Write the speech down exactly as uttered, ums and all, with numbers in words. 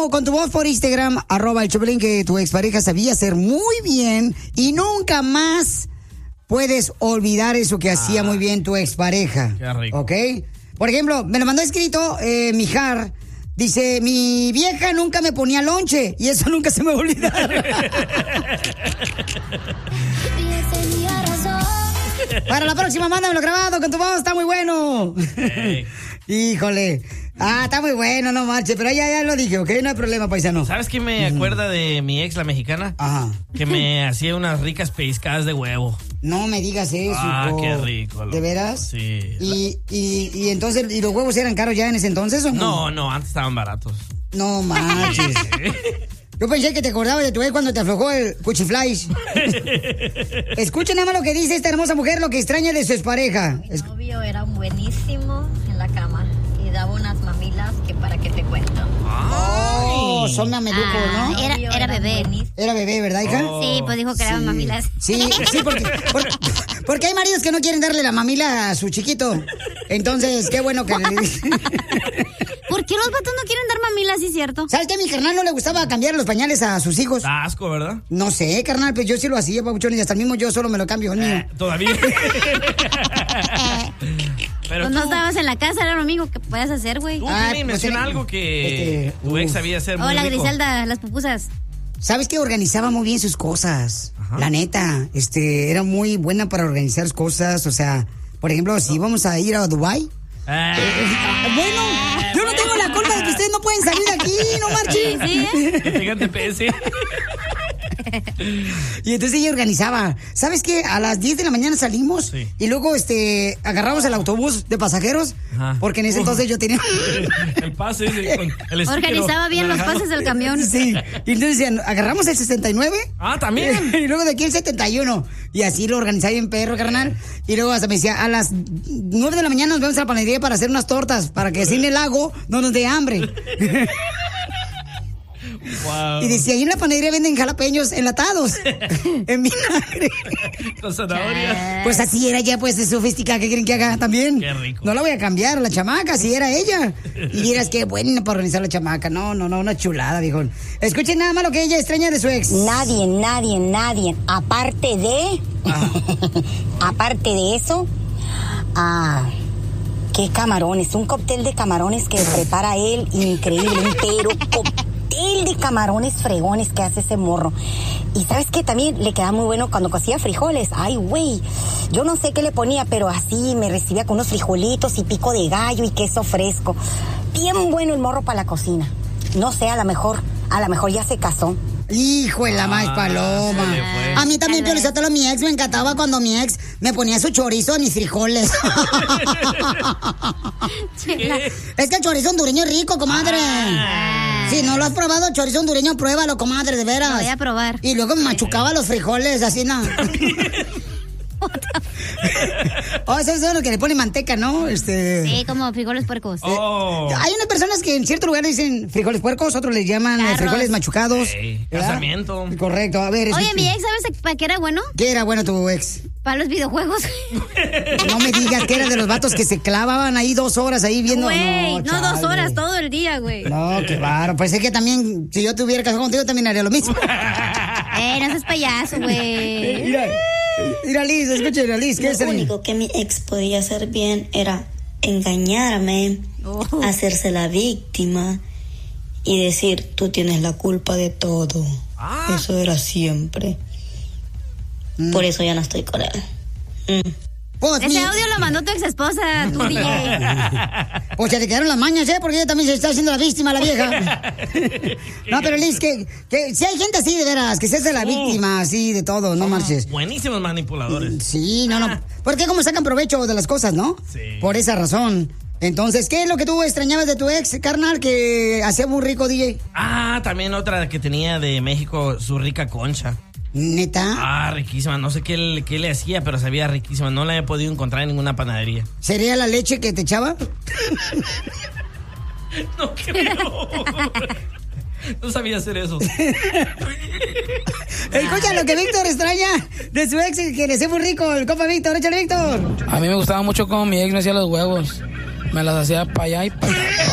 grabado con tu voz por Instagram, arroba el Choplin, que tu expareja sabía hacer muy bien y nunca más puedes olvidar eso que ah, hacía muy bien tu expareja. Qué rico. ¿Ok? Por ejemplo, me lo mandó escrito eh, Mijar. Dice, mi vieja nunca me ponía lonche y eso nunca se me va a olvidar. Para la próxima, mándamelo grabado con tu voz, está muy bueno. Hey. Híjole. Ah, está muy bueno, no marche, pero ya, ya lo dije, ¿ok? No hay problema, paisano. ¿Sabes qué me acuerda de mi ex, la mexicana? Ajá. Que me hacía unas ricas pellizcadas de huevo. No me digas eso. Ah, qué rico. ¿De veras? Sí. ¿Y, y, y entonces, ¿y los huevos eran caros ya en ese entonces o no? No, no, antes estaban baratos. No manches. Yo pensé que te acordabas de tu ex cuando te aflojó el cuchiflies. Escuchen nada más lo que dice esta hermosa mujer, lo que extraña de su expareja. Mi novio era buenísimo en la cama y daba unas mamilas que para qué te cuento. Oh, son mamelucos, ah, ¿no? Era, era bebé. Era bebé, ¿verdad, hija? Oh, sí, pues dijo que eran sí. mamilas. Sí, sí, porque, porque, porque hay maridos que no quieren darle la mamila a su chiquito. Entonces, qué bueno que... ¿Por qué los vatos no quieren dar mamilas, sí, cierto? ¿Sabes qué? A mi carnal no le gustaba cambiar los pañales a sus hijos. Da asco, ¿verdad? No sé, carnal, pues yo sí lo hacía, papuchón, y hasta el mismo yo solo me lo cambio, el mío. Eh, ¿Todavía? Pero pues no estabas en la casa, era lo mismo que puedes hacer, güey. Tú ah, me pues menciona era, algo que este, tu ex sabía hacer muy Hola, rico. Griselda, las pupusas. ¿Sabes qué? Organizaba muy bien sus cosas. Ajá. La neta, este, era muy buena para organizar sus cosas, o sea, por ejemplo, si íbamos a ir a Dubái. Ah, eh, bueno, yo no tengo la culpa de que ustedes no pueden salir de aquí, no marchen. Sí, sí. Que tengan T P S. Y entonces ella organizaba. ¿Sabes qué? A las diez de la mañana salimos sí. y luego este agarramos el autobús de pasajeros. Ajá. Porque en ese entonces yo tenía el pase ese, con el organizaba bien los pases del camión. Sí. Y entonces decían, agarramos el sesenta y nueve. Ah, también. Y luego de aquí el setenta y uno. Y así lo organizaba bien perro, carnal. Y luego hasta me decía, a las nueve de la mañana nos vemos a la panadería para hacer unas tortas, para que así en el lago no nos dé hambre. Wow. Y decía, ahí en la panadería venden jalapeños enlatados en vinagre. Con zanahorias. Pues así era ya, pues, de sofisticada. ¿Qué quieren que haga también? Qué rico. No la voy a cambiar a la chamaca, así era ella. Y vieras qué buena para organizar la chamaca. No, no, no, una chulada, viejón. Escuchen nada más lo que ella extraña de su ex. Nadie, nadie, nadie. Aparte de... Ah. aparte de eso... Ah... qué camarones. Un cóctel de camarones que prepara él. Increíble, entero. Cóctel de camarones fregones que hace ese morro. Y ¿sabes qué? También le queda muy bueno cuando cocía frijoles. Ay, güey, yo no sé qué le ponía, pero así me recibía con unos frijolitos y pico de gallo y queso fresco. Bien bueno el morro para la cocina. No sé, a lo mejor, a lo mejor ya se casó. Hijo de la ah, más paloma. A mí también, Pio Lizotelo, mi ex me encantaba cuando mi ex me ponía su chorizo en mis frijoles. Es que el chorizo hondureño es rico, comadre. Ah. Si no lo has probado, chorizo hondureño, pruébalo, comadre, de veras. Lo voy a probar. Y luego me machucaba los frijoles, así, ¿no? Oh, eso es lo que le pone manteca, ¿no? Este... Sí, como frijoles puercos. Oh. Hay unas personas que en cierto lugar dicen frijoles puercos, otros les llaman Carros. frijoles machucados. Hey, casamiento. Correcto, a ver. Oye, es... mi ex, ¿sabes para qué era bueno? ¿Qué era bueno tu ex? Para los videojuegos. No me digas que era de los vatos que se clavaban ahí dos horas ahí viendo. Güey, no, no dos horas, wey. todo el día, güey. No, qué bárbaro. Pues es que también, si yo tuviera casado contigo, también haría lo mismo. Eh, no seas payaso, güey. Mira, mira, Liz, escucha, Liz, ¿qué Lo es el... único que mi ex podía hacer bien era engañarme, oh. hacerse la víctima y decir, tú tienes la culpa de todo. Ah. Eso era siempre. Mm. Por eso ya no estoy con él. Mm. Pues, Ese mi... audio lo mandó tu ex esposa, tu D J. Pues se le quedaron las mañas, ¿eh? Porque ella también se está haciendo la víctima, la vieja. No, pero Liz, que, que si hay gente así, de veras, que se hace la víctima, así, de todo, no marches. Buenísimos manipuladores. Sí, no, no. Porque como sacan provecho de las cosas, ¿no? Sí. Por esa razón. Entonces, ¿qué es lo que tú extrañabas de tu ex, carnal, que hacía muy rico D J? Ah, también otra que tenía de México, su rica concha. ¿Neta? Ah, riquísima. No sé qué le, qué le hacía, pero sabía riquísima. No la he podido encontrar en ninguna panadería. ¿Sería la leche que te echaba? No creo. No sabía hacer eso. Escucha lo que Víctor extraña de su ex, que le hacía muy rico. El compa Víctor, échale, Víctor. A mí me gustaba mucho cómo mi ex me hacía los huevos. Me las hacía para allá y para acá.